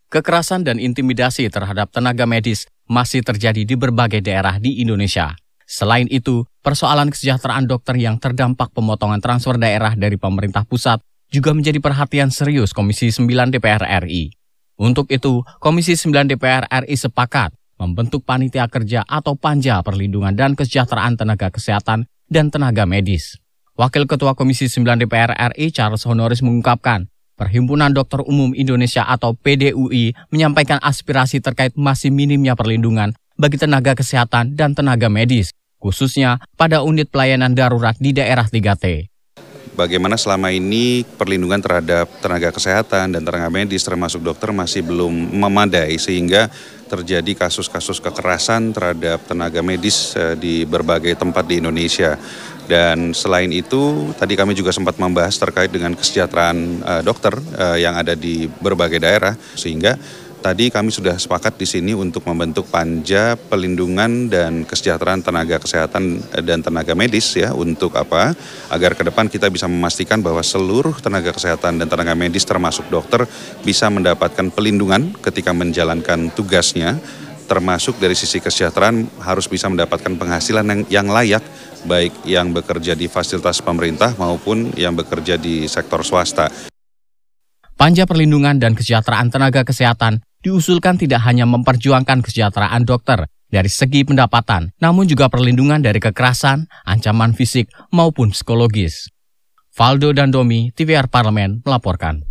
Kekerasan dan intimidasi terhadap tenaga medis masih terjadi di berbagai daerah di Indonesia. Selain itu, persoalan kesejahteraan dokter yang terdampak pemotongan transfer daerah dari pemerintah pusat juga menjadi perhatian serius Komisi 9 DPR RI. Untuk itu, Komisi 9 DPR RI sepakat membentuk Panitia Kerja atau Panja Perlindungan dan Kesejahteraan Tenaga Kesehatan dan Tenaga Medis. Wakil Ketua Komisi 9 DPR RI Charles Honoris mengungkapkan, Perhimpunan Dokter Umum Indonesia atau PDUI menyampaikan aspirasi terkait masih minimnya perlindungan bagi tenaga kesehatan dan tenaga medis, khususnya pada unit pelayanan darurat di daerah 3T. Bagaimana selama ini perlindungan terhadap tenaga kesehatan dan tenaga medis termasuk dokter masih belum memadai sehingga terjadi kasus-kasus kekerasan terhadap tenaga medis di berbagai tempat di Indonesia. Dan selain itu, tadi kami juga sempat membahas terkait dengan kesejahteraan dokter yang ada di berbagai daerah, sehingga tadi kami sudah sepakat di sini untuk membentuk Panja Pelindungan dan Kesejahteraan Tenaga Kesehatan dan Tenaga Medis ya, untuk apa? Agar ke depan kita bisa memastikan bahwa seluruh tenaga kesehatan dan tenaga medis termasuk dokter bisa mendapatkan pelindungan ketika menjalankan tugasnya, termasuk dari sisi kesejahteraan harus bisa mendapatkan penghasilan yang layak, baik yang bekerja di fasilitas pemerintah maupun yang bekerja di sektor swasta. Panja Perlindungan dan Kesejahteraan Tenaga Kesehatan diusulkan tidak hanya memperjuangkan kesejahteraan dokter dari segi pendapatan, namun juga perlindungan dari kekerasan, ancaman fisik maupun psikologis. Valdo dan Domi, TVR Parlemen melaporkan.